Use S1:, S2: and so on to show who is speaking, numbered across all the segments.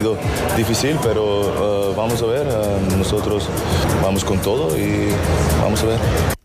S1: partido difícil, pero vamos a ver. Nosotros vamos con todo y vamos a ver.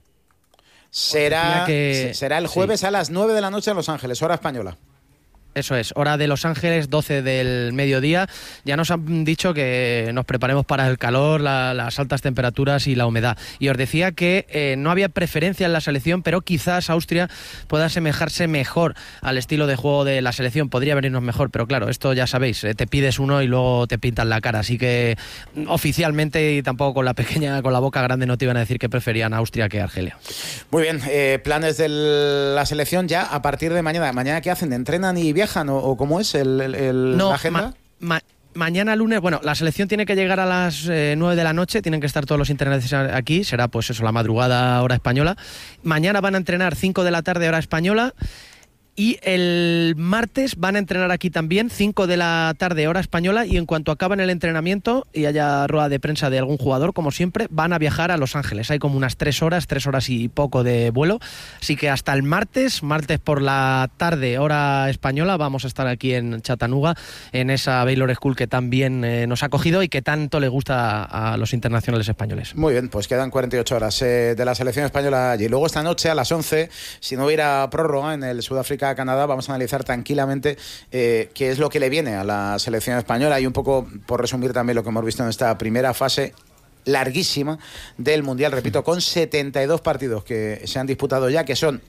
S2: Será el jueves a las 9 de la noche en Los Ángeles, hora española.
S3: Eso es, hora de Los Ángeles, 12 del mediodía. Ya nos han dicho que nos preparemos para el calor, las altas temperaturas y la humedad. Y os decía que no había preferencia en la selección, pero quizás Austria pueda asemejarse mejor al estilo de juego de la selección. Podría venirnos mejor, pero claro, esto ya sabéis, te pides uno y luego te pintan la cara. Así que oficialmente y tampoco con la boca grande no te iban a decir que preferían a Austria que a Argelia.
S2: Muy bien, planes de la selección ya a partir de mañana. ¿Mañana qué hacen? ¿Entrenan y viajan o cómo es la agenda?
S3: Mañana lunes, bueno, la selección tiene que llegar a las 9 de la noche, tienen que estar todos los internacionales aquí, será pues eso, la madrugada hora española. Mañana van a entrenar 5 de la tarde hora española. Y el martes van a entrenar aquí también, 5 de la tarde hora española, y en cuanto acaben el entrenamiento y haya rueda de prensa de algún jugador, como siempre, van a viajar a Los Ángeles. Hay como unas 3 horas y poco de vuelo. Así que hasta el martes por la tarde hora española, vamos a estar aquí en Chattanooga, en esa Baylor School que tan bien nos ha acogido y que tanto le gusta a los internacionales españoles.
S2: Muy bien, pues quedan 48 horas de la selección española allí. Luego esta noche a las 11, si no hubiera prórroga en el Sudáfrica Canadá, vamos a analizar tranquilamente qué es lo que le viene a la selección española y un poco por resumir también lo que hemos visto en esta primera fase larguísima del Mundial, repito, con 72 partidos que se han disputado ya, que son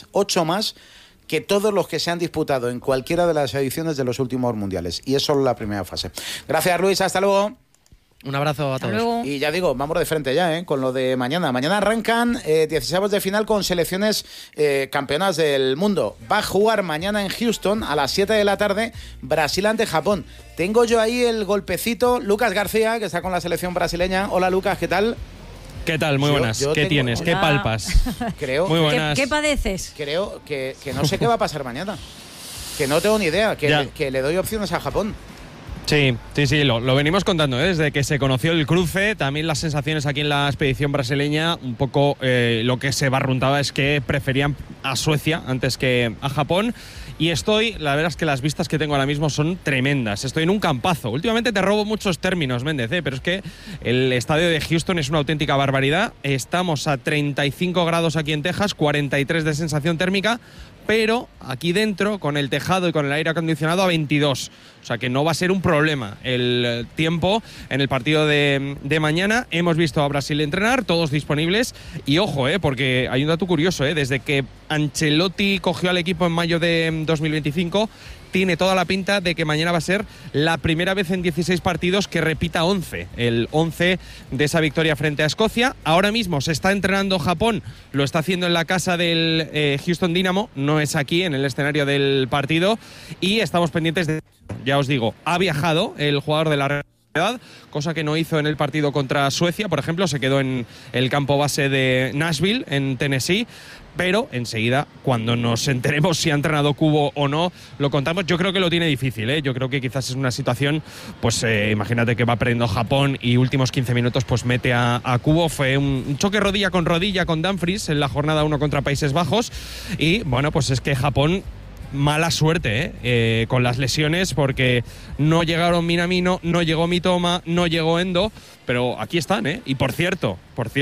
S2: 8 más que todos los que se han disputado en cualquiera de las ediciones de los últimos mundiales, y es solo la primera fase. Gracias, Luis, hasta luego.
S3: Un abrazo a todos.
S4: Luego.
S2: Y ya digo, vamos de frente ya, con lo de mañana. Mañana arrancan 16avos de final con selecciones campeonas del mundo. Va a jugar mañana en Houston a las 7 de la tarde Brasil ante Japón. Tengo yo ahí el golpecito. Lucas García, que está con la selección brasileña. Hola, Lucas, ¿qué tal?
S5: ¿Qué tal? Muy buenas. ¿Qué tienes? ¿Qué palpas?
S2: Creo,
S5: muy buenas.
S4: ¿Qué padeces?
S2: Creo que no sé qué va a pasar mañana. Que no tengo ni idea. Que le doy opciones a Japón.
S5: Sí, lo venimos contando, desde que se conoció el cruce, también las sensaciones aquí en la expedición brasileña, un poco lo que se barruntaba es que preferían a Suecia antes que a Japón. Y la verdad es que las vistas que tengo ahora mismo son tremendas. Estoy en un campazo. Últimamente te robo muchos términos, Méndez, pero es que el estadio de Houston es una auténtica barbaridad. Estamos a 35 grados aquí en Texas, 43 de sensación térmica, pero aquí dentro, con el tejado y con el aire acondicionado, a 22. O sea que no va a ser un problema el tiempo en el partido de mañana. Hemos visto a Brasil entrenar, todos disponibles. Y ojo, porque hay un dato curioso, desde que Ancelotti cogió al equipo en mayo de 2025, tiene toda la pinta de que mañana va a ser la primera vez en 16 partidos que repita 11. El 11 de esa victoria frente a Escocia. Ahora mismo se está entrenando Japón, lo está haciendo en la casa del Houston Dynamo, no es aquí en el escenario del partido, y estamos pendientes de... Ya os digo, ha viajado el jugador de la Real, cosa que no hizo en el partido contra Suecia, por ejemplo, se quedó en el campo base de Nashville, en Tennessee. Pero enseguida, cuando nos enteremos si ha entrenado Kubo o no, lo contamos. Yo creo que lo tiene difícil, Yo creo que quizás es una situación, pues imagínate que va perdiendo Japón y últimos 15 minutos pues mete a Kubo. Fue un choque rodilla con Dumfries en la jornada 1 contra Países Bajos. Y bueno, pues es que Japón... Mala suerte con las lesiones, porque no llegaron Minamino, no llegó Mitoma, no llegó Endo, pero aquí están, Y por cierto,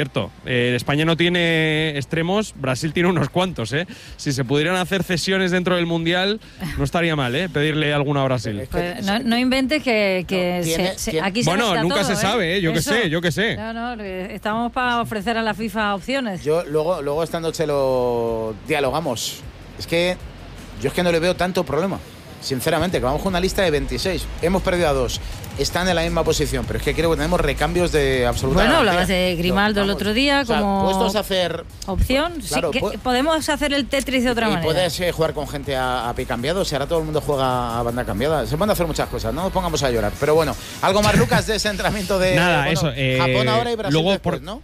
S5: España no tiene extremos, Brasil tiene unos cuantos, Si se pudieran hacer cesiones dentro del Mundial, no estaría mal, pedirle alguna a Brasil.
S4: Pues no inventes que aquí se
S5: bueno, nunca
S4: todo,
S5: se sabe, yo qué sé.
S4: No, estamos para ofrecer a la FIFA opciones.
S2: Yo luego esta noche lo dialogamos. Yo es que no le veo tanto problema, sinceramente, que vamos con una lista de 26. Hemos perdido a 2. Están en la misma posición, pero es que creo que tenemos recambios de absoluta...
S4: Bueno, hablabas de Grimaldo el otro día, como
S2: puestos a hacer...
S4: opción. Claro, sí, podemos hacer el Tetris de otra manera.
S2: Y puedes jugar con gente a pie cambiado. Si ahora todo el mundo juega a banda cambiada, se pueden hacer muchas cosas, no nos pongamos a llorar. Pero bueno, algo más, Lucas, de ese entrenamiento de...
S5: Nada,
S2: eso. Japón ahora y Brasil
S5: luego
S2: después, ¿no?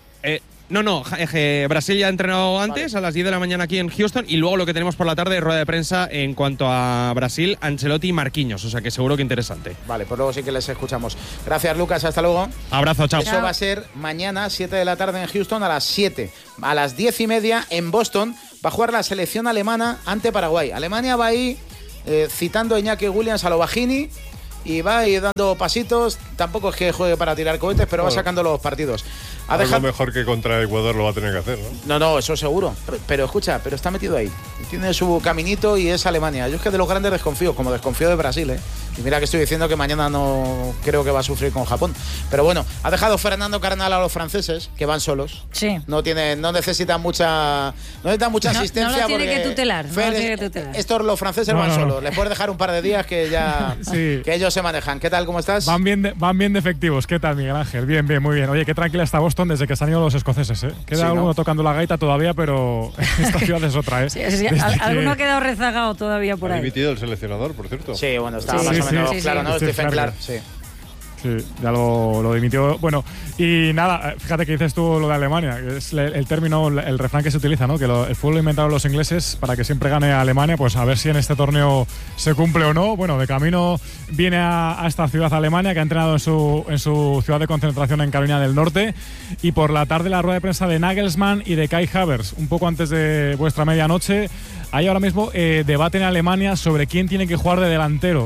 S5: No, Brasil ya ha entrenado antes, a las 10 de la mañana aquí en Houston, y luego lo que tenemos por la tarde es rueda de prensa en cuanto a Brasil, Ancelotti y Marquinhos, o sea que seguro que interesante.
S2: Vale, pues luego sí que les escuchamos. Gracias, Lucas, hasta luego.
S5: Abrazo, chao.
S2: Eso va a ser mañana, 7 de la tarde en Houston, a las 7. A las 10:30 en Boston va a jugar la selección alemana ante Paraguay. Alemania va ahí citando a Iñaki Williams a lo Bajini, y va a ir dando pasitos. Tampoco es que juegue para tirar cohetes, pero va sacando los partidos.
S6: Algo mejor que contra Ecuador lo va a tener que hacer, ¿no?
S2: No, eso seguro. Pero escucha, está metido ahí. Tiene su caminito y es Alemania. Yo es que de los grandes desconfío, como desconfío de Brasil, ¿eh? Y mira que estoy diciendo que mañana no creo que va a sufrir con Japón. Pero bueno, ha dejado Fernando Carnal a los franceses, que van solos.
S4: Sí.
S2: No necesitan mucha asistencia.
S4: No lo tiene que tutelar.
S2: Estos los franceses van solos. Les puedes dejar un par de días que ya que ellos se manejan. ¿Qué tal? ¿Cómo estás?
S7: Van bien de efectivos. ¿Qué tal, Miguel Ángel? Bien, muy bien. Oye, qué tranquila está Boston desde que se han ido los escoceses, ¿eh? Queda alguno tocando la gaita todavía, pero esta ciudad es otra, ¿eh?
S4: Sí, alguno ha quedado rezagado todavía por ahí.
S6: Ha dimitido el seleccionador, por cierto.
S2: Sí, bueno, estaba más o menos claro, ¿no? Stephen Clark, sí.
S7: Sí, ya lo dimitió. Bueno, y nada, fíjate que dices tú lo de Alemania, que es el término, el refrán que se utiliza, ¿no? Que el fútbol lo inventaron los ingleses para que siempre gane Alemania. Pues a ver si en este torneo se cumple o no. Bueno, de camino viene a esta ciudad Alemania, que ha entrenado en su ciudad de concentración en Carolina del Norte. Y por la tarde la rueda de prensa de Nagelsmann y de Kai Havertz, un poco antes de vuestra medianoche. Hay ahora mismo debate en Alemania sobre quién tiene que jugar de delantero.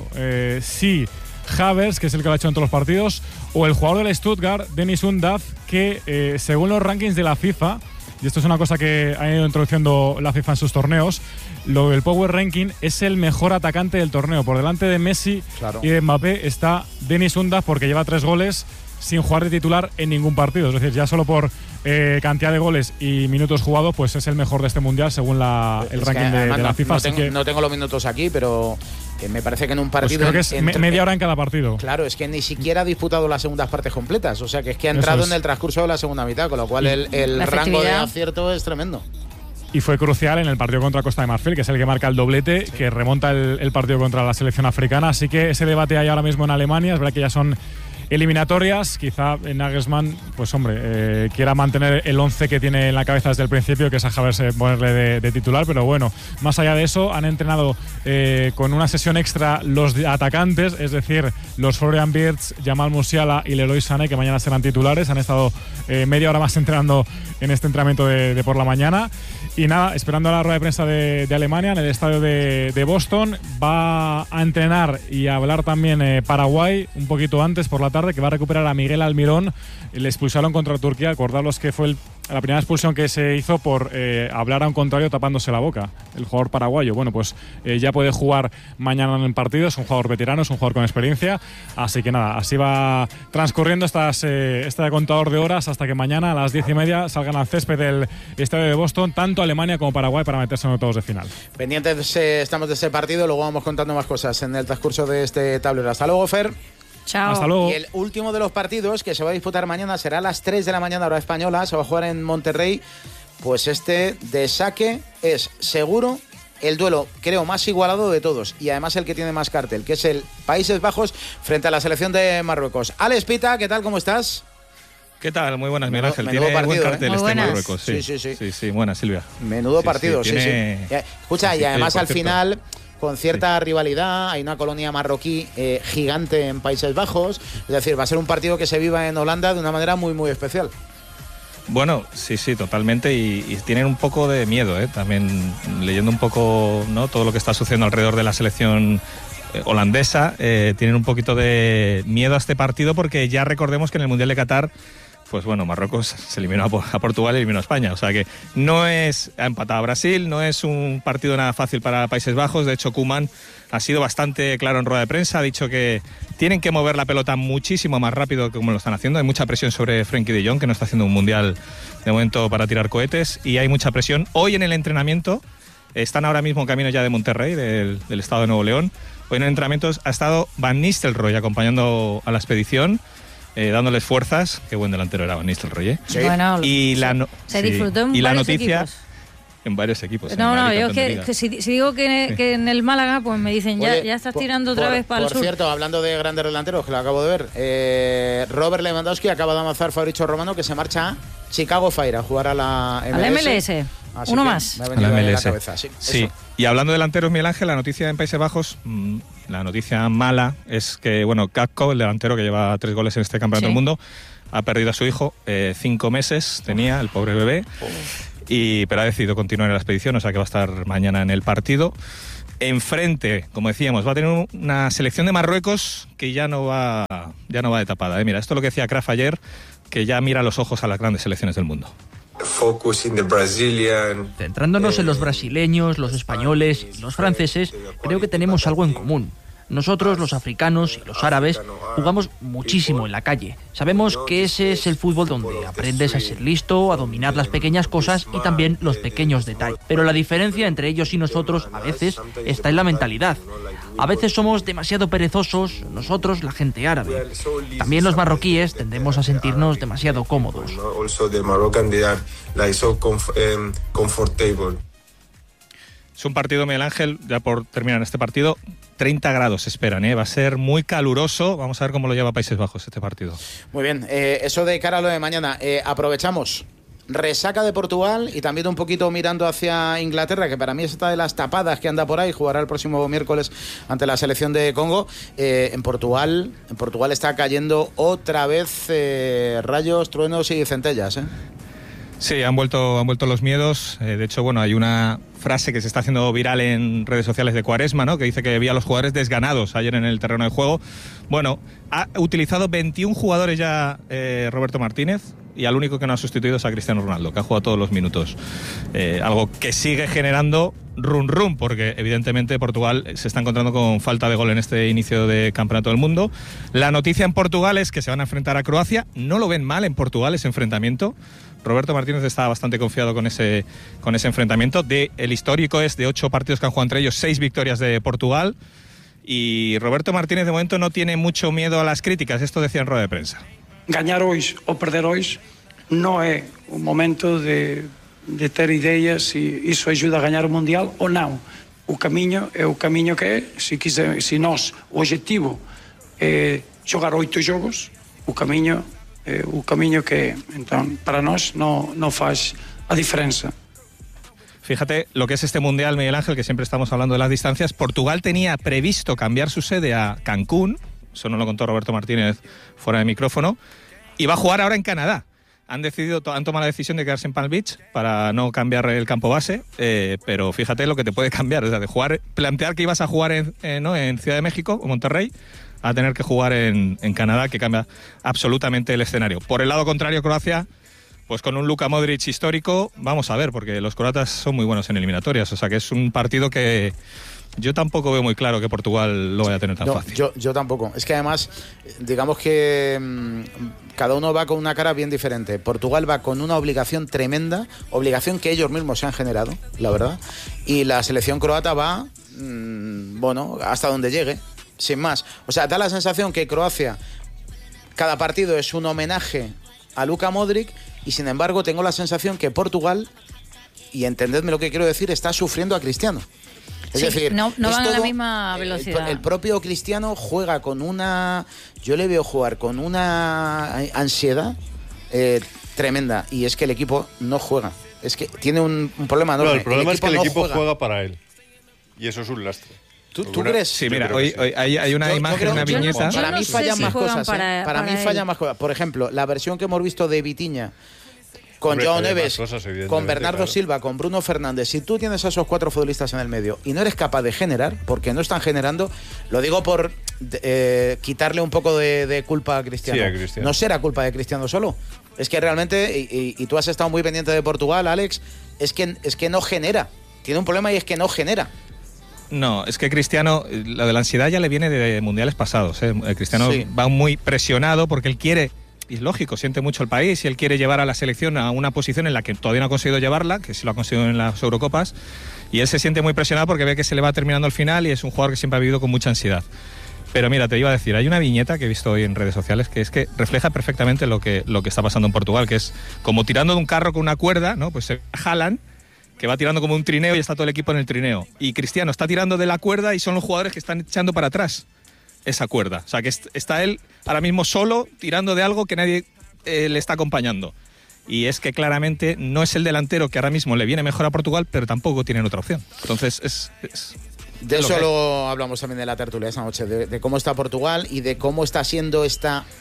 S7: Si Havertz, que es el que lo ha hecho en todos los partidos, o el jugador del Stuttgart, Dennis Undav, que según los rankings de la FIFA, y esto es una cosa que ha ido introduciendo la FIFA en sus torneos, el Power Ranking es el mejor atacante del torneo. Por delante de Messi y de Mbappé está Dennis Undav, porque lleva 3 goles sin jugar de titular en ningún partido. Es decir, ya solo por cantidad de goles y minutos jugados, pues es el mejor de este mundial según el ranking de la FIFA.
S2: No tengo los minutos aquí, pero me parece que en un partido…
S7: Pues creo que es media hora en cada partido.
S2: Claro, es que ni siquiera ha disputado las segundas partes completas. O sea, que es que ha entrado en el transcurso de la segunda mitad, con lo cual el rango de acierto es tremendo.
S7: Y fue crucial en el partido contra Costa de Marfil, que es el que marca el doblete, que remonta el partido contra la selección africana. Así que ese debate hay ahora mismo en Alemania. Es verdad que ya son eliminatorias. Quizá Nagelsmann, pues hombre, quiera mantener el 11 que tiene en la cabeza desde el principio, que es a Havertz ponerle de titular, pero bueno, más allá de eso, han entrenado con una sesión extra los atacantes, es decir, los Florian Wirtz, Jamal Musiala y Leroy Sané, que mañana serán titulares. Han estado media hora más entrenando en este entrenamiento de por la mañana. Y nada, esperando a la rueda de prensa de Alemania en el estadio de Boston. Va a entrenar y a hablar también Paraguay un poquito antes por la tarde, que va a recuperar a Miguel Almirón. Le expulsaron contra Turquía. Acordaros que fue la primera expulsión que se hizo por hablar a un contrario tapándose la boca, el jugador paraguayo. Bueno, pues ya puede jugar mañana en el partido. Es un jugador veterano, es un jugador con experiencia. Así que nada, así va transcurriendo este contador de horas hasta que mañana a las 10:30 salgan al césped del estadio de Boston, tanto Alemania como Paraguay, para meterse en octavos de final.
S2: Pendientes estamos de ese partido, luego vamos contando más cosas en el transcurso de este tablero. Hasta luego, Fer.
S4: Chao.
S7: Hasta luego.
S2: Y el último de los partidos que se va a disputar mañana será a las 3 de la mañana hora española. Se va a jugar en Monterrey. Pues este de saque es seguro el duelo, creo, más igualado de todos. Y además el que tiene más cartel, que es el Países Bajos frente a la selección de Marruecos. Alex Pita, ¿qué tal? ¿Cómo estás?
S8: ¿Qué tal? Muy buenas, Miguel Ángel.
S2: Tiene buen
S8: cartel
S4: este
S8: Marruecos.
S2: Sí.
S8: Buenas, Silvia.
S2: Menudo partido, sí. Escucha, y además al
S8: cierto,
S2: final, con cierta rivalidad, hay una colonia marroquí gigante en Países Bajos. Es decir, va a ser un partido que se viva en Holanda de una manera muy, muy especial.
S8: Bueno, sí, totalmente. Y tienen un poco de miedo, ¿eh? También leyendo un poco, ¿no?, todo lo que está sucediendo alrededor de la selección holandesa. Tienen un poquito de miedo a este partido porque ya recordemos que en el Mundial de Qatar, pues bueno, Marruecos se eliminó a Portugal y eliminó a España. O sea que ha empatado a Brasil, no es un partido nada fácil para Países Bajos. De hecho, Koeman ha sido bastante claro en rueda de prensa, ha dicho que tienen que mover la pelota muchísimo más rápido que como lo están haciendo. Hay mucha presión sobre Frenkie de Jong, que no está haciendo un mundial de momento para tirar cohetes, y hay mucha presión. Hoy en el entrenamiento, están ahora mismo en camino ya de Monterrey, del estado de Nuevo León. Hoy en el entrenamiento ha estado Van Nistelrooy acompañando a la expedición, dándoles fuerzas. Qué buen delantero era Van Nistelrooy, ¿eh?
S4: Sí. Bueno, se disfrutó en varios
S8: noticia
S4: equipos.
S8: En varios equipos.
S4: No, yo que si digo que en el Málaga, pues me dicen, ya estás tirando otra vez para el sur.
S2: Por cierto, hablando de grandes delanteros, que lo acabo de ver, Robert Lewandowski acaba de avanzar Fabrizio Romano, que se marcha a Chicago Fire a jugar a la MLS.
S4: Así uno más.
S2: Me ha venido a la cabeza.
S8: Sí. Y hablando de delanteros, Miguel Ángel, la noticia en Países Bajos, la noticia mala es que, bueno, Kakko, el delantero que lleva 3 goles en este campeonato del mundo, ha perdido a su hijo. 5 meses tenía el pobre bebé. Pero ha decidido continuar en la expedición, o sea que va a estar mañana en el partido. Enfrente, como decíamos, va a tener una selección de Marruecos que ya no va de tapada. Mira, esto es lo que decía Kraf ayer, que ya mira a los ojos a las grandes selecciones del mundo.
S9: Centrándonos en los brasileños, los españoles y los franceses, creo que tenemos algo en común. Nosotros, los africanos y los árabes, jugamos muchísimo en la calle. Sabemos que ese es el fútbol donde aprendes a ser listo, a dominar las pequeñas cosas y también los pequeños detalles. Pero la diferencia entre ellos y nosotros, a veces, está en la mentalidad. A veces somos demasiado perezosos, nosotros, la gente árabe. También los marroquíes tendemos a sentirnos demasiado cómodos.
S8: Es un partido, Miguel Ángel, ya por terminar este partido, 30 grados se esperan, va a ser muy caluroso. Vamos a ver cómo lo lleva Países Bajos este partido.
S2: Muy bien, eso de cara a lo de mañana, aprovechamos. Resaca de Portugal y también un poquito mirando hacia Inglaterra, que para mí es esta de las tapadas que anda por ahí, jugará el próximo miércoles ante la selección de Congo. En Portugal está cayendo otra vez rayos, truenos y centellas,
S8: Sí, han vuelto los miedos. De hecho, bueno, hay una frase que se está haciendo viral en redes sociales de Quaresma, ¿no? Que dice que veía a los jugadores desganados ayer en el terreno de juego. Bueno, ha utilizado 21 jugadores ya Roberto Martínez, y al único que no ha sustituido es a Cristiano Ronaldo, que ha jugado todos los minutos. Algo que sigue generando run, porque evidentemente Portugal se está encontrando con falta de gol en este inicio de Campeonato del Mundo. La noticia en Portugal es que se van a enfrentar a Croacia. No lo ven mal en Portugal ese enfrentamiento. Roberto Martínez está bastante confiado con ese enfrentamiento. El histórico es de 8 partidos que han jugado entre ellos, 6 victorias de Portugal. Y Roberto Martínez de momento no tiene mucho miedo a las críticas. Esto decía en rueda de prensa.
S10: Ganhar hoje ou perder hoje não é o momento de ter ideias se isso ajuda a ganhar o Mundial ou não. O caminho é o caminho que é. Se nós, o objetivo é jogar 8 jogos, o caminho é o caminho que é. Então, para nós não faz a diferença.
S8: Fíjate lo que es este Mundial, Miguel Ángel, que siempre estamos hablando de las distancias. Portugal tenía previsto cambiar su sede a Cancún, eso nos lo contó Roberto Martínez fuera de micrófono, y va a jugar ahora en Canadá. Han tomado la decisión de quedarse en Palm Beach para no cambiar el campo base, pero fíjate lo que te puede cambiar, o sea, de plantear que ibas a jugar en Ciudad de México o Monterrey, a tener que jugar en Canadá, que cambia absolutamente el escenario. Por el lado contrario, Croacia, pues con un Luka Modric histórico, vamos a ver, porque los croatas son muy buenos en eliminatorias, o sea que es un partido que yo tampoco veo muy claro que Portugal lo vaya a tener tan fácil.
S2: Yo tampoco. Es que además, digamos que cada uno va con una cara bien diferente. Portugal va con una obligación tremenda, obligación que ellos mismos se han generado, la verdad. Y la selección croata va, hasta donde llegue, sin más. O sea, da la sensación que Croacia, cada partido es un homenaje a Luka Modric, y sin embargo tengo la sensación que Portugal, y entendedme lo que quiero decir, está sufriendo a Cristiano. Es decir,
S4: no van a la misma velocidad.
S2: El propio Cristiano juega con yo le veo jugar con una ansiedad tremenda, y es que el equipo no juega. Es que tiene un problema enorme.
S6: No, el problema es que el equipo juega para él, y eso es un lastre.
S2: ¿Tú crees?
S8: Sí, mira, hoy hay una imagen, una viñeta.
S2: Para mí fallan más cosas. Para mí fallan más cosas. Por ejemplo, la versión que hemos visto de Vitinha con João Neves, con Bernardo Silva, con Bruno Fernández. Si tú tienes a esos 4 futbolistas en el medio y no eres capaz de generar, porque no están generando, lo digo por quitarle un poco de culpa a Cristiano.
S6: Sí, a Cristiano.
S2: No será culpa de Cristiano solo. Es que realmente, y tú has estado muy pendiente de Portugal, Alex, es que no genera. Tiene un problema y es que no genera.
S8: No, es que Cristiano, lo de la ansiedad ya le viene de mundiales pasados. Cristiano va muy presionado porque él quiere, y es lógico, siente mucho el país y él quiere llevar a la selección a una posición en la que todavía no ha conseguido llevarla, que sí lo ha conseguido en las Eurocopas, y él se siente muy presionado porque ve que se le va terminando el final y es un jugador que siempre ha vivido con mucha ansiedad. Pero mira, te iba a decir, hay una viñeta que he visto hoy en redes sociales que es que refleja perfectamente lo que está pasando en Portugal, que es como tirando de un carro con una cuerda, ¿no? Pues se jalan, que va tirando como un trineo y está todo el equipo en el trineo. Y Cristiano está tirando de la cuerda y son los jugadores que están echando para atrás esa cuerda. O sea, que está él ahora mismo solo tirando de algo que nadie le está acompañando. Y es que claramente no es el delantero que ahora mismo le viene mejor a Portugal, pero tampoco tienen otra opción. Entonces
S2: de eso lo hablamos también de la tertulia esa noche, de cómo está Portugal y de cómo está siendo esta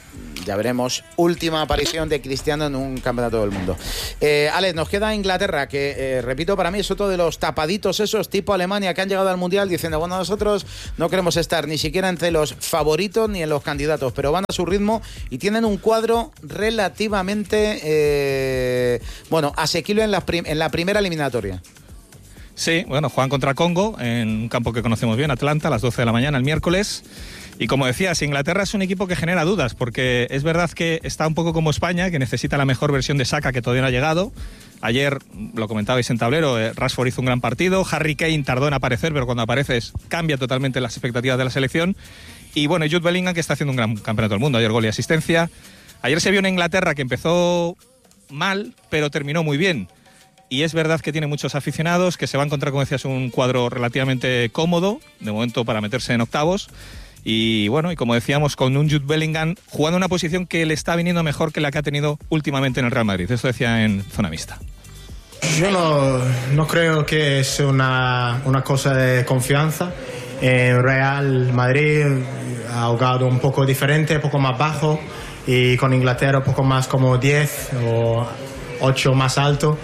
S2: Ya veremos. Última aparición de Cristiano en un campeonato del mundo. Alex, nos queda Inglaterra, que repito, para mí es otro de los tapaditos esos tipo Alemania que han llegado al Mundial diciendo, bueno, nosotros no queremos estar ni siquiera entre los favoritos ni en los candidatos, pero van a su ritmo y tienen un cuadro relativamente asequible en la primera eliminatoria.
S8: Sí, bueno, juegan contra Congo en un campo que conocemos bien, Atlanta, a las 12 de la mañana el miércoles. Y como decías, Inglaterra es un equipo que genera dudas, porque es verdad que está un poco como España, que necesita la mejor versión de Saka, que todavía no ha llegado. Ayer, lo comentabais en tablero, Rashford hizo un gran partido, Harry Kane tardó en aparecer, pero cuando apareces cambia totalmente las expectativas de la selección. Y bueno, Jude Bellingham, que está haciendo un gran campeonato del mundo, ayer gol y asistencia. Ayer se vio una Inglaterra que empezó mal, pero terminó muy bien. Y es verdad que tiene muchos aficionados, que se va a encontrar, como decías, un cuadro relativamente cómodo, de momento para meterse en octavos. Y bueno, y como decíamos, con un Jude Bellingham jugando una posición que le está viniendo mejor que la que ha tenido últimamente en el Real Madrid. Esto decía en Zona Mixta.
S11: Yo no creo que es una cosa de confianza. En Real Madrid ha jugado un poco diferente, un poco más bajo, y con Inglaterra un poco más como 10 o 8 más alto.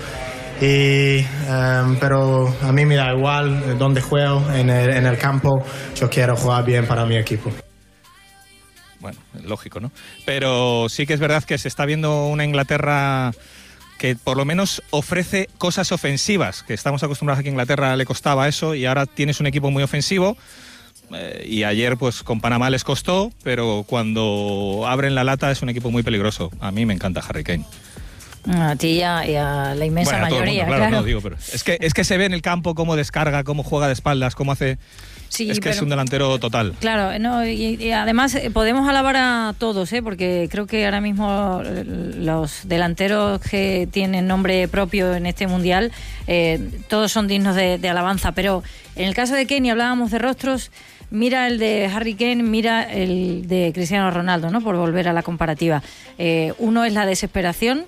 S11: Pero a mí me da igual dónde juego en el campo. Yo quiero jugar bien para mi equipo.
S8: Bueno, lógico, ¿no? Pero sí que es verdad que se está viendo una Inglaterra que por lo menos ofrece cosas ofensivas, que estamos acostumbrados a que a Inglaterra le costaba eso, y ahora tienes un equipo muy ofensivo. Y ayer pues con Panamá les costó, pero cuando abren la lata es un equipo muy peligroso. A mí me encanta Harry Kane.
S4: A ti y a la inmensa mayoría,
S8: mundo,
S4: claro.
S8: No, digo, pero es que se ve en el campo cómo descarga, cómo juega de espaldas, cómo hace... Sí, es que es un delantero total.
S4: Claro, no, y además podemos alabar a todos, porque creo que ahora mismo los delanteros que tienen nombre propio en este Mundial, todos son dignos de alabanza, pero en el caso de Kane, hablábamos de rostros, mira el de Harry Kane, mira el de Cristiano Ronaldo, ¿no? Por volver a la comparativa. Uno es la desesperación,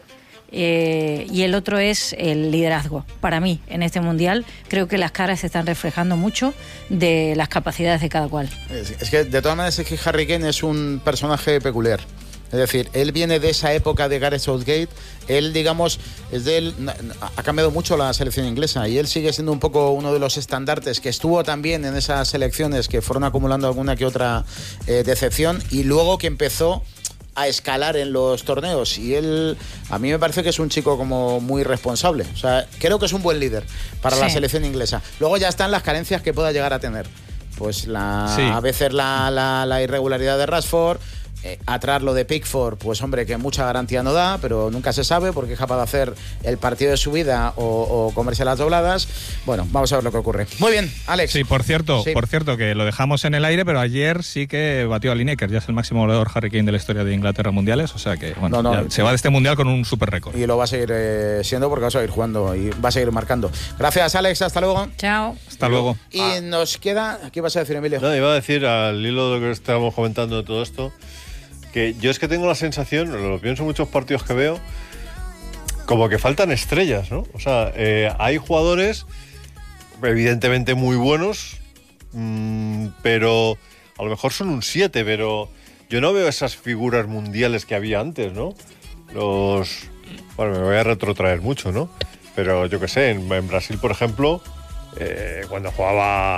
S4: y el otro es el liderazgo. Para mí, en este Mundial, creo que las caras se están reflejando mucho de las capacidades de cada cual.
S2: Es que, de todas maneras, es que Harry Kane es un personaje peculiar. Es decir, él viene de esa época de Gareth Southgate. Él, digamos, ha cambiado mucho la selección inglesa y él sigue siendo un poco uno de los estandartes que estuvo también en esas selecciones que fueron acumulando alguna que otra decepción, y luego que empezó a escalar en los torneos, y él, a mí me parece que es un chico como muy responsable. O sea, creo que es un buen líder para la selección inglesa. Luego ya están las carencias que pueda llegar a tener. Pues a veces la irregularidad de Rashford, atrás lo de Pickford, pues hombre, que mucha garantía no da, pero nunca se sabe porque es capaz de hacer el partido de su vida o comerse las dobladas. Bueno, vamos a ver lo que ocurre. Muy bien, Alex.
S8: Sí, por cierto, que lo dejamos en el aire, pero ayer sí que batió a Lineker, ya es el máximo goleador Harry Kane de la historia de Inglaterra mundiales, o sea que bueno, se va de este mundial con un super récord.
S2: Y lo va a seguir siendo porque va a seguir jugando y va a seguir marcando. Gracias, Alex, hasta luego.
S4: Chao.
S8: Hasta luego.
S2: Y nos queda, ¿qué vas a decir, Emilio?
S6: No, iba a decir, al hilo de lo que estábamos comentando de todo esto, que yo es que tengo la sensación, lo pienso en muchos partidos que veo, como que faltan estrellas, ¿no? O sea, hay jugadores evidentemente muy buenos, pero a lo mejor son un 7, pero yo no veo esas figuras mundiales que había antes, ¿no? Bueno, me voy a retrotraer mucho, ¿no? Pero yo qué sé, en Brasil, por ejemplo, cuando jugaba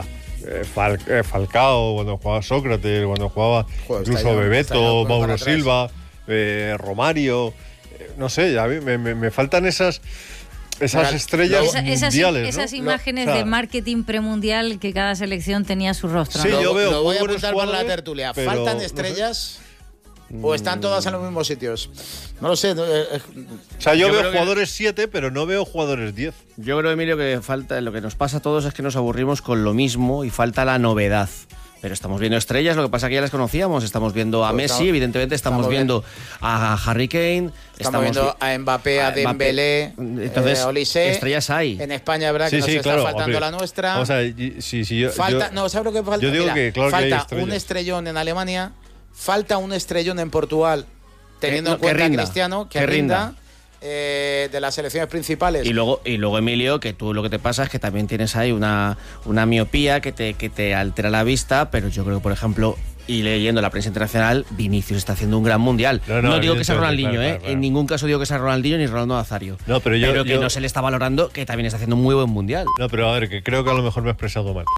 S6: Falcao, cuando jugaba Sócrates, cuando jugaba incluso Bebeto, Mauro Silva, Romario, no sé, a mí me faltan esas estrellas mundiales,
S4: esas imágenes de marketing premundial que cada selección tenía su rostro.
S2: Sí,
S4: ¿no?
S2: yo veo. Lo voy a apuntar para la tertulia. ¿Faltan estrellas? ¿O están todas en los mismos sitios? No lo sé.
S6: O sea, yo veo jugadores 7, pero no veo jugadores 10.
S12: Yo creo, Emilio, que falta, lo que nos pasa a todos es que nos aburrimos con lo mismo y falta la novedad. Pero estamos viendo estrellas, lo que pasa es que ya las conocíamos. Estamos viendo a Messi, evidentemente, estamos viendo a Harry Kane.
S2: Estamos viendo a Mbappé, a Dembélé,
S12: entonces,
S2: a Olise.
S12: Estrellas hay.
S2: En España, ¿verdad? Que nos está faltando la nuestra.
S6: Vamos a ver,
S2: no, ¿sabes lo que falta?
S6: Yo digo que claro que hay
S2: falta
S6: estrellas.
S2: un estrellón en Alemania, falta un estrellón en Portugal, teniendo en cuenta a Cristiano, que rinda. De las selecciones principales.
S12: Y luego, Emilio, que tú lo que te pasa es que también tienes ahí una miopía que te altera la vista, pero yo creo que, por ejemplo, Y leyendo la prensa internacional, Vinicius está haciendo un gran mundial. No digo que sea Ronaldinho, claro. En ningún caso digo que sea Ronaldinho ni Ronaldo Nazario.
S6: No, pero
S12: que no se le está valorando, que también está haciendo un muy buen mundial.
S6: No, pero a ver, que creo que a lo mejor me he expresado mal.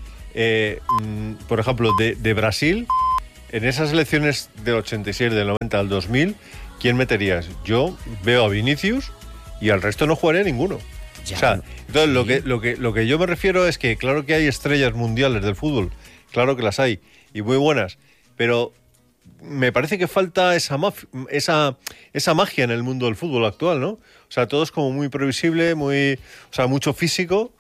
S6: Por ejemplo, de Brasil, en esas elecciones del 86, del 90 al 2000, ¿quién meterías? Yo veo a Vinicius y al resto no jugaría ninguno. Ya, o sea, entonces lo que yo me refiero es que claro que hay estrellas mundiales del fútbol, claro que las hay, y muy buenas, pero me parece que falta esa magia en el mundo del fútbol actual, ¿no? O sea, todo es como muy previsible, mucho físico,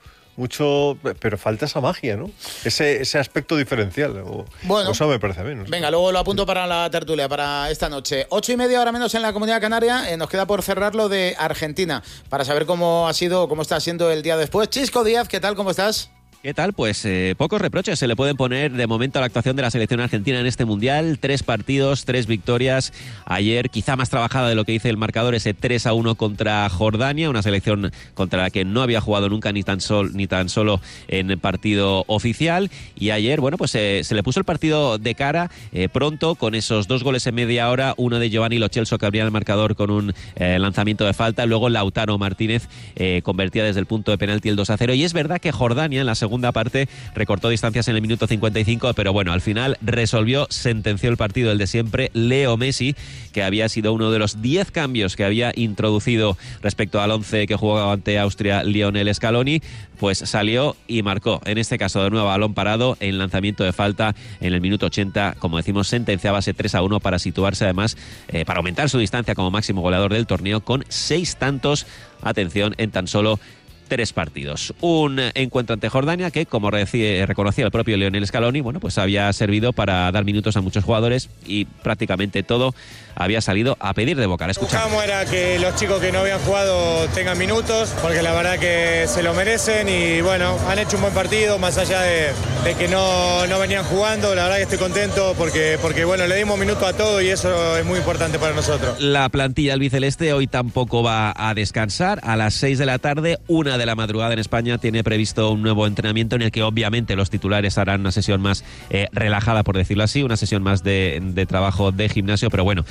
S6: pero falta esa magia, ¿no? Ese aspecto diferencial.
S2: Bueno,
S6: eso me parece a mí. No sé.
S2: Venga, luego lo apunto para la tertulia, para esta noche. 8:30, hora menos en la Comunidad Canaria. Nos queda por cerrar lo de Argentina, para saber cómo está siendo el día después. Chisco Díaz, ¿qué tal? ¿Cómo estás?
S13: ¿Qué tal? Pues pocos reproches se le pueden poner de momento a la actuación de la selección argentina en este Mundial. 3 partidos, 3 victorias. Ayer quizá más trabajada de lo que dice el marcador, ese 3-1 contra Jordania, una selección contra la que no había jugado nunca ni tan solo en el partido oficial. Y ayer, bueno, pues se le puso el partido de cara pronto con esos 2 goles en media hora, uno de Giovanni Lo Celso que abría el marcador con un lanzamiento de falta, luego Lautaro Martínez convertía desde el punto de penalti el 2-0. Y es verdad que Jordania en la segunda parte recortó distancias en el minuto 55, pero bueno, al final sentenció el partido, el de siempre, Leo Messi, que había sido uno de los 10 cambios que había introducido respecto al 11 que jugaba ante Austria Lionel Scaloni, pues salió y marcó, en este caso de nuevo balón parado, en lanzamiento de falta en el minuto 80, como decimos, sentenciaba ese 3-1 para situarse además, para aumentar su distancia como máximo goleador del torneo con 6 tantos, atención, en tan solo 3 partidos. Un encuentro ante Jordania que, como reconocía el propio Lionel Scaloni, bueno, pues había servido para dar minutos a muchos jugadores y prácticamente todo había salido a pedir de boca.
S14: Buscamos era que los chicos que no habían jugado tengan minutos, porque la verdad que se lo merecen y bueno, han hecho un buen partido, más allá de que no venían jugando. La verdad que estoy contento porque bueno, le dimos minutos a todo y eso es muy importante para nosotros.
S13: La plantilla albiceleste hoy tampoco va a descansar. A las 6 de la tarde, 1 de la madrugada en España, tiene previsto un nuevo entrenamiento en el que obviamente los titulares harán una sesión más relajada, por decirlo así, una sesión más de trabajo de gimnasio, pero bueno,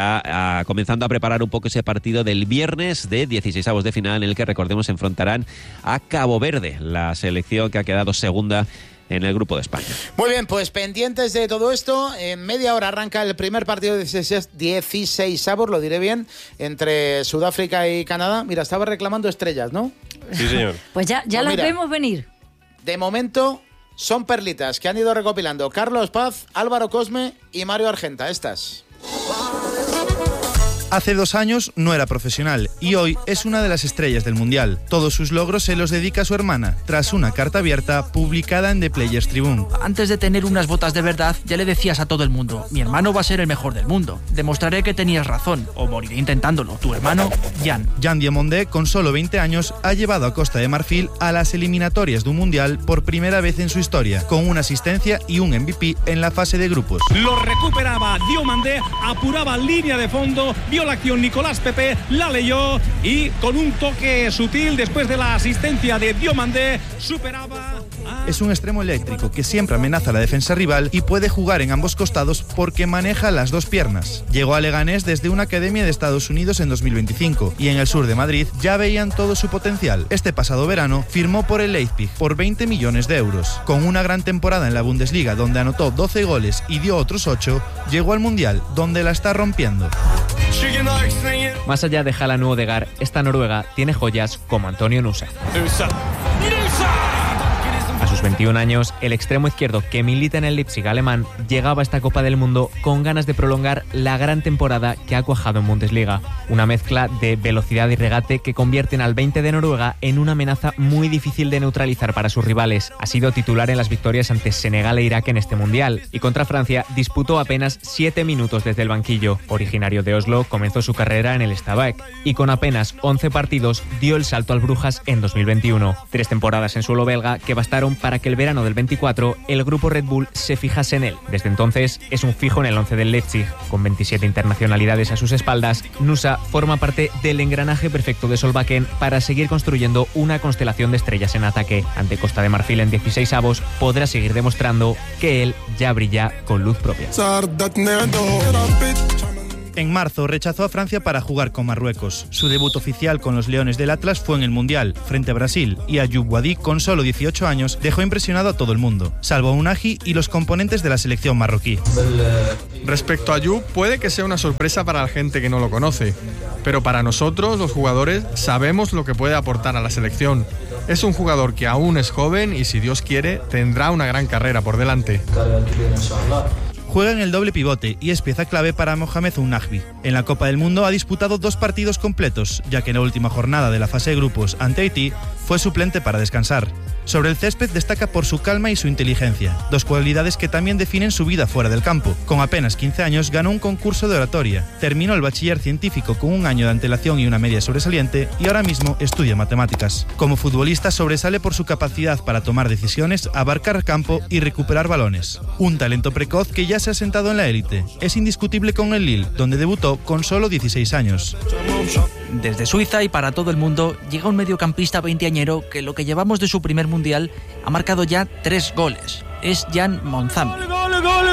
S13: ya comenzando a preparar un poco ese partido del viernes de 16avos de final, en el que, recordemos, se enfrentarán a Cabo Verde, la selección que ha quedado segunda en el grupo de España.
S2: Muy bien, pues pendientes de todo esto. En media hora arranca el primer partido de 16avos, lo diré bien, entre Sudáfrica y Canadá. Mira, estaba reclamando estrellas, ¿no?
S6: Sí, señor.
S4: Pues ya las vemos venir.
S2: De momento son perlitas que han ido recopilando Carlos Paz, Álvaro Cosme y Mario Argenta. Estas.
S15: Hace 2 años no era profesional y hoy es una de las estrellas del Mundial. Todos sus logros se los dedica a su hermana, tras una carta abierta publicada en The Players Tribune.
S9: Antes de tener unas botas de verdad, ya le decías a todo el mundo: mi hermano va a ser el mejor del mundo. Demostraré que tenías razón, o moriré intentándolo. Tu hermano, Jan.
S15: Jan Diomondé, con solo 20 años, ha llevado a Costa de Marfil a las eliminatorias de un Mundial por primera vez en su historia, con una asistencia y un MVP en la fase de grupos.
S16: Lo recuperaba Diomandé, apuraba línea de fondo, vio la acción Nicolás Pepe, la leyó y con un toque sutil después de la asistencia de Diomandé superaba.
S15: Es un extremo eléctrico que siempre amenaza a la defensa rival y puede jugar en ambos costados porque maneja las 2 piernas. Llegó a Leganés desde una academia de Estados Unidos en 2025 y en el sur de Madrid ya veían todo su potencial. Este pasado verano firmó por el Leipzig por 20 millones de euros. Con una gran temporada en la Bundesliga, donde anotó 12 goles y dio otros 8, llegó al Mundial, donde la está rompiendo.
S17: Más allá de Haaland u Odegaard, esta Noruega tiene joyas como Antonio Nusa. A sus 21 años, el extremo izquierdo que milita en el Leipzig alemán llegaba a esta Copa del Mundo con ganas de prolongar la gran temporada que ha cuajado en Bundesliga. Una mezcla de velocidad y regate que convierten al 20 de Noruega en una amenaza muy difícil de neutralizar para sus rivales. Ha sido titular en las victorias ante Senegal e Irak en este Mundial y contra Francia disputó apenas 7 minutos desde el banquillo. Originario de Oslo, comenzó su carrera en el Stabæk y con apenas 11 partidos dio el salto al Brujas en 2021. 3 temporadas en suelo belga que bastaron para para que el verano del 24 el grupo Red Bull se fijase en él. Desde entonces es un fijo en el 11 del Leipzig. Con 27 internacionalidades a sus espaldas, Nusa forma parte del engranaje perfecto de Solbakken para seguir construyendo una constelación de estrellas en ataque. Ante Costa de Marfil en 16avos, podrá seguir demostrando que él ya brilla con luz propia.
S15: En marzo rechazó a Francia para jugar con Marruecos. Su debut oficial con los Leones del Atlas fue en el Mundial, frente a Brasil, y Ayoub Wadi, con solo 18 años, dejó impresionado a todo el mundo, salvo a Unagi y los componentes de la selección marroquí.
S18: Respecto a Ayoub, puede que sea una sorpresa para la gente que no lo conoce, pero para nosotros, los jugadores, sabemos lo que puede aportar a la selección. Es un jugador que aún es joven y, si Dios quiere, tendrá una gran carrera por delante.
S15: Juega en el doble pivote y es pieza clave para Mohamed Unagbi. En la Copa del Mundo ha disputado 2 partidos completos, ya que en la última jornada de la fase de grupos ante Haití fue suplente para descansar. Sobre el césped destaca por su calma y su inteligencia, 2 cualidades que también definen su vida fuera del campo. Con apenas 15 años ganó un concurso de oratoria, terminó el bachiller científico con 1 año de antelación y una media sobresaliente y ahora mismo estudia matemáticas. Como futbolista sobresale por su capacidad para tomar decisiones, abarcar campo y recuperar balones. Un talento precoz que ya se ha sentado en la élite. Es indiscutible con el Lille, donde debutó con solo 16 años.
S9: Desde Suiza y para todo el mundo llega un mediocampista veinteañero que lo que llevamos de su primer mundial ha marcado ya 3 goles. Es Jan Monzambi.
S16: ¡Gol!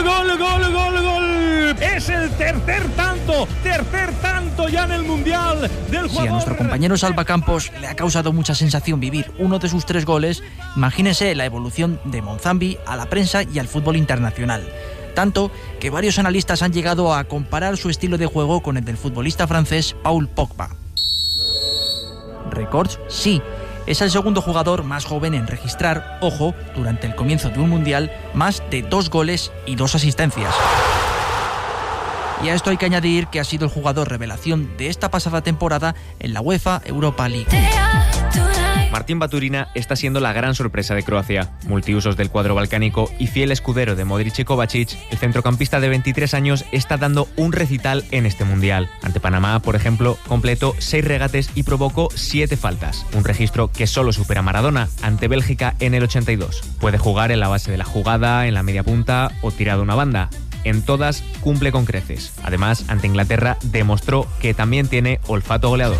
S16: Es el tercer tanto ya en el mundial del jugador.
S9: Si a nuestro compañero Salva Campos le ha causado mucha sensación vivir uno de sus 3 goles, imagínese la evolución de Monzambi a la prensa y al fútbol internacional. Tanto que varios analistas han llegado a comparar su estilo de juego con el del futbolista francés Paul Pogba. ¿Récords? Sí. Es el segundo jugador más joven en registrar, ojo, durante el comienzo de un mundial, más de 2 goles y 2 asistencias. Y a esto hay que añadir que ha sido el jugador revelación de esta pasada temporada en la UEFA Europa League.
S17: Martín Baturina está siendo la gran sorpresa de Croacia. Multiusos del cuadro balcánico y fiel escudero de Modric y Kovacic, el centrocampista de 23 años está dando un recital en este mundial. Ante Panamá, por ejemplo, completó 6 regates y provocó 7 faltas, un registro que solo supera Maradona ante Bélgica en el 82. Puede jugar en la base de la jugada, en la media punta o tirado a una banda. En todas cumple con creces. Además, ante Inglaterra demostró que también tiene olfato goleador.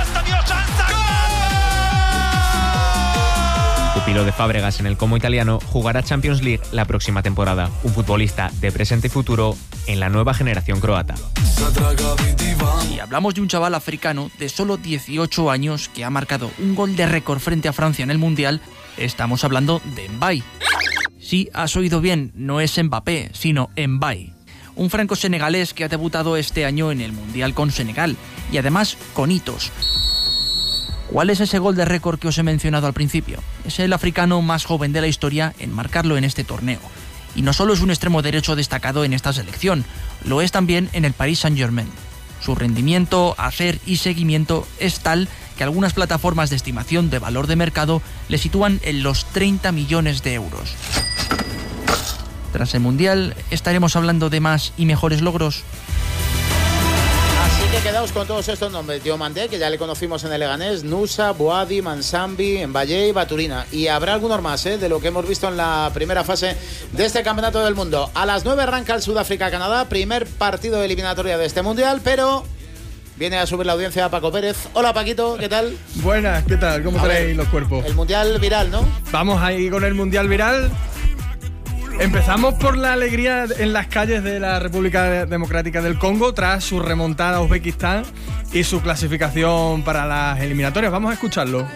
S17: Pupilo de Fábregas en el Como italiano, jugará Champions League la próxima temporada. Un futbolista de presente y futuro en la nueva generación croata.
S9: Y hablamos de un chaval africano de solo 18 años que ha marcado un gol de récord frente a Francia en el Mundial. Estamos hablando de Mbaye. Sí, has oído bien, no es Mbappé, sino Mbaye. Un franco-senegalés que ha debutado este año en el Mundial con Senegal y además con hitos. ¿Cuál es ese gol de récord que os he mencionado al principio? Es el africano más joven de la historia en marcarlo en este torneo. Y no solo es un extremo derecho destacado en esta selección, lo es también en el Paris Saint-Germain. Su rendimiento, hacer y seguimiento es tal que algunas plataformas de estimación de valor de mercado le sitúan en los 30 millones de euros. Tras el Mundial, ¿estaremos hablando de más y mejores logros?
S2: Así que quedaos con todos estos nombres. Diomandé, que ya le conocimos en el Leganés, Nusa, Boadi, Mansambi, Mbaye y Baturina. Y habrá algunos más de lo que hemos visto en la primera fase de este Campeonato del Mundo. A las 9 arranca el Sudáfrica-Canadá, primer partido de eliminatoria de este Mundial, pero viene a subir la audiencia a Paco Pérez. Hola Paquito, ¿qué tal?
S18: Buenas, ¿qué tal? ¿Cómo traéis los cuerpos?
S2: El Mundial viral, ¿no?
S18: Vamos ahí con el Mundial viral. Empezamos por la alegría en las calles de la República Democrática del Congo tras su remontada a Uzbekistán y su clasificación para las eliminatorias. Vamos a escucharlo.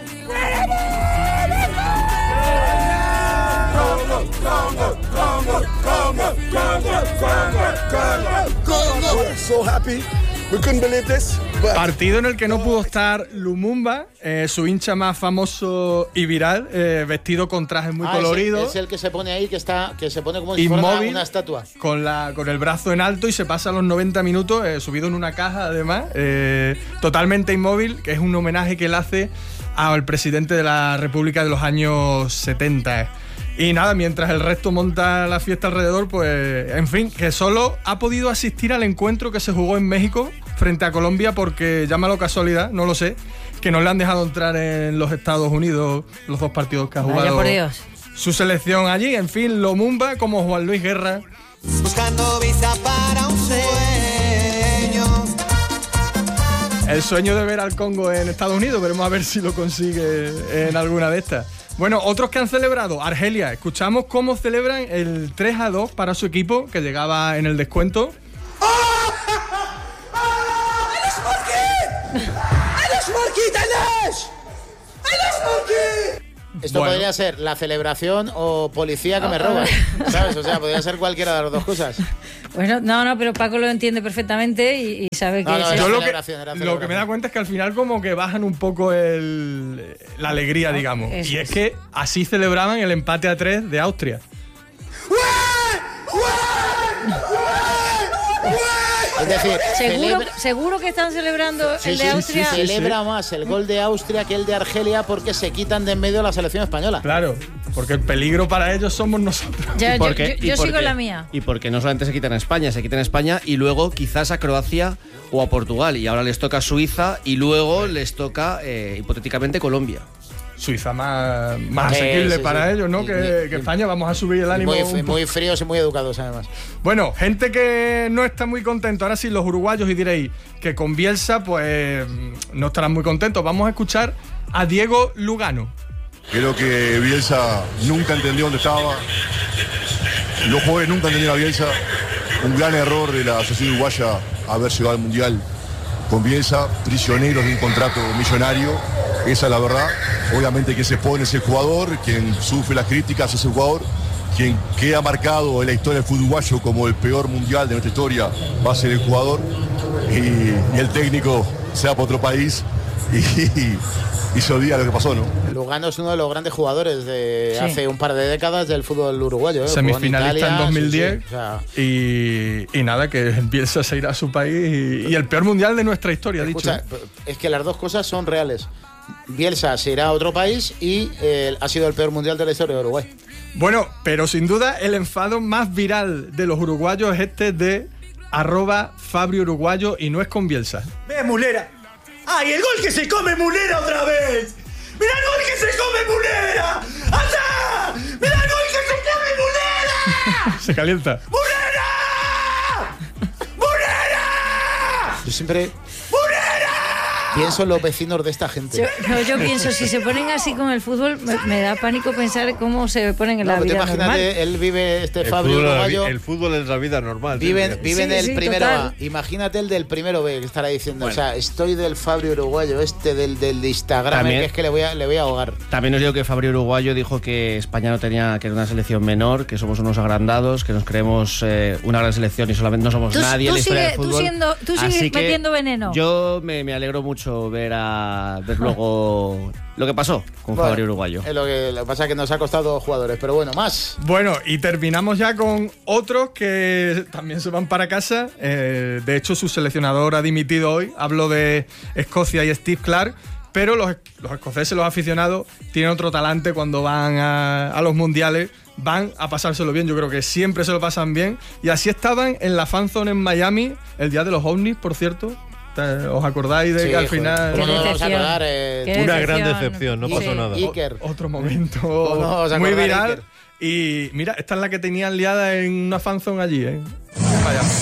S19: So happy. We couldn't believe this.
S18: Partido en el que no pudo estar Lumumba, su hincha más famoso y viral, vestido con trajes muy coloridos.
S2: Es el que se pone ahí, que se pone como si fuera una estatua.
S18: Con el brazo en alto y se pasa los 90 minutos subido en una caja, además, totalmente inmóvil, que es un homenaje que él hace al presidente de la República de los años 70. Y nada, mientras el resto monta la fiesta alrededor, pues, en fin, que solo ha podido asistir al encuentro que se jugó en México frente a Colombia porque, llámalo casualidad, no lo sé, que no le han dejado entrar en los Estados Unidos los 2 partidos que ha jugado su selección allí. En fin, Lumumba como Juan Luis Guerra.
S20: Buscando visa para un sueño.
S18: El sueño de ver al Congo en Estados Unidos, veremos a ver si lo consigue en alguna de estas. Bueno, otros que han celebrado, Argelia. Escuchamos cómo celebran el 3-2 para su equipo, que llegaba en el descuento.
S2: Esto
S18: Bueno.
S2: podría ser la celebración o policía que me roba, ¿sabes? O sea, podría ser cualquiera de las dos cosas.
S4: Bueno, no, pero Paco lo entiende perfectamente y sabe que
S2: No,
S4: es
S2: yo
S18: Lo que me da cuenta es que al final como que bajan un poco la alegría, digamos.
S4: Eso
S18: Y es que así celebraban el empate a 3 de Austria.
S2: Es decir,
S4: ¿Seguro que están celebrando el de Austria?
S2: Celebra más el gol de Austria que el de Argelia porque se quitan de en medio la selección española.
S18: Claro, porque el peligro para ellos somos nosotros.
S4: Ya,
S12: ¿Y por qué?
S4: yo
S12: ¿Y por
S4: sigo
S12: qué?
S4: la mía.
S12: Y porque no solamente se quitan a España y luego quizás a Croacia o a Portugal. Y ahora les toca Suiza y luego les toca, hipotéticamente, Colombia.
S18: Suiza más asequible
S2: sí,
S18: para
S2: sí.
S18: ellos, ¿no? Que España. Vamos a subir el ánimo.
S2: Muy fríos y muy educados, además.
S18: Bueno, gente que no está muy contento. Ahora sí, los uruguayos, y diréis que con Bielsa, pues no estarán muy contentos. Vamos a escuchar a Diego Lugano.
S19: Creo que Bielsa nunca entendió dónde estaba. Los jugadores nunca entendieron a Bielsa. Un gran error de la Asociación Uruguaya haber llegado al Mundial con Bielsa, prisioneros de un contrato millonario. Esa es la verdad. Obviamente quien se pone es el jugador, quien sufre las críticas es el jugador, quien queda marcado en la historia del fútbol uruguayo como el peor mundial de nuestra historia va a ser el jugador y el técnico se va para otro país y se olvida lo que pasó, ¿no?
S2: Lugano es uno de los grandes jugadores de hace un par de décadas del fútbol uruguayo.
S18: Semifinalista en 2010.
S2: Sí, o sea,
S18: y nada, que Bielsa se irá a su país y el peor mundial de nuestra historia,
S2: escucha,
S18: dicho.
S2: es que las dos cosas son reales. Bielsa se irá a otro país y ha sido el peor mundial de la historia de Uruguay.
S18: Bueno, pero sin duda el enfado más viral de los uruguayos es este de @FabriUruguayo y no es con Bielsa.
S20: ¡Ve, Mulera! ¡Ay, el gol que se come Mulera otra vez! ¡Mira el gol que se come Mulera! ¡Allá! ¡Mira el gol que se come Mulera!
S18: Se calienta.
S2: Yo siempre pienso en los vecinos de esta gente.
S4: Yo pienso, si se ponen así con el fútbol, me da pánico pensar cómo se ponen en la vida
S2: imagínate,
S4: normal.
S2: él vive, Fabio Uruguayo.
S6: El fútbol es la vida normal.
S2: Vive en el primero
S4: total.
S2: A. Imagínate el del primero B que estará diciendo.
S12: Bueno.
S2: O sea, estoy del Fabio Uruguayo, del de Instagram,
S12: También-
S2: que es que le voy a ahogar.
S12: También os digo que Fabio Uruguayo dijo que España no tenía, que era una selección menor, que somos unos agrandados, que nos creemos una gran selección y solamente no somos nadie en la historia del fútbol.
S4: Tú sigues
S12: Así que
S4: metiendo veneno.
S12: Yo me alegro mucho ver luego lo que pasó con
S2: Bueno,
S12: Fabio Uruguayo.
S2: Lo que pasa es que nos ha costado jugadores, pero bueno, más.
S18: Bueno, y terminamos ya con otros que también se van para casa. De hecho, su seleccionador ha dimitido hoy. Hablo de Escocia y Steve Clarke. Pero los escoceses, los aficionados, tienen otro talante cuando van a los mundiales. Van a pasárselo bien, yo creo que siempre se lo pasan bien. Y así estaban en la fan zone en Miami, el día de los ovnis, por cierto. ¿Os acordáis de
S2: Sí,
S18: que al
S2: joder.
S18: final...
S2: ¿Cómo no nos vamos a acordar?
S6: Una gran decepción, no pasó nada.
S2: Iker.
S18: Otro momento
S2: ¿Cómo no vamos a
S18: muy
S2: acordar,
S18: viral.
S2: Iker?
S18: Y mira, esta es la que tenían liada en una fanzone allí, ¿eh? Vaya.